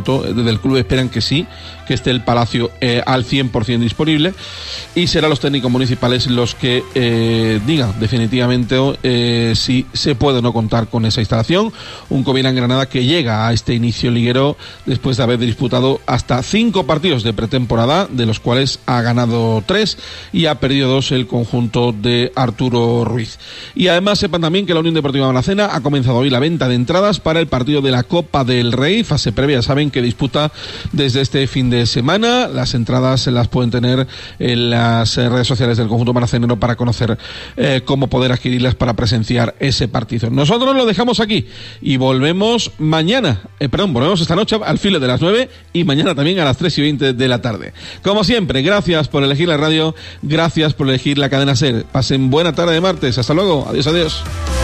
pronto. Desde el club esperan que sí, que esté el Palacio al 100% disponible, y serán los técnicos municipales los que digan definitivamente si se puede o no contar con esa instalación. Un Covirán Granada que llega a este inicio liguero después de haber disputado hasta 5 partidos de pretemporada, de los cuales ha ganado 3 y ha perdido 2 el conjunto de Arturo Ruiz. Y además sepan también que la Unión Deportiva Malacena ha comenzado hoy la venta de entradas para el partido de la Copa del Rey, fase previa, saben que disputa desde este fin de semana. Las entradas se las pueden tener en las redes sociales del conjunto malacenero para conocer cómo poder adquirirlas para presenciar ese partido. Nosotros lo dejamos aquí y volvemos volvemos esta noche al filo de las 9 y mañana también a las 3:20 de la tarde. Como siempre, gracias por elegir la radio, gracias por elegir la cadena SER. Pasen buena tarde de martes, hasta luego, adiós.